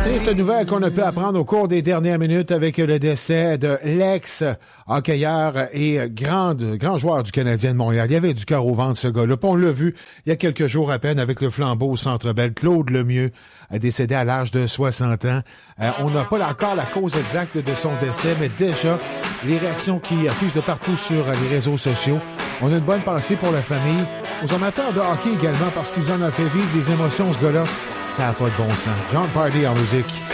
Triste nouvelle qu'on a pu apprendre au cours des dernières minutes avec le décès de l'ex-hockeyeur et grand joueur du Canadien de Montréal. Il y avait du cœur au ventre, ce gars-là. Puis on l'a vu il y a quelques jours à peine avec le flambeau au Centre Bell. Claude Lemieux a décédé à l'âge de 60 ans. On n'a pas encore la cause exacte de son décès, mais déjà, les réactions qui affusent de partout sur les réseaux sociaux. On a une bonne pensée pour la famille, aux amateurs de hockey également, parce qu'ils en ont fait vivre des émotions, ce gars-là. Ça n'a pas de bon sens. John Pardy en musique.